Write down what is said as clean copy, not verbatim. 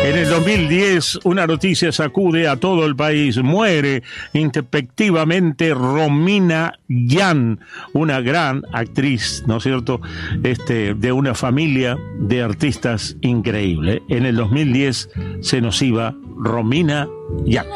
En el 2010, una noticia sacude a todo el país. Muere intempestivamente Romina Yan, una gran actriz, ¿no es cierto?, de una familia de artistas increíble. En el 2010 se nos iba Romina Yan.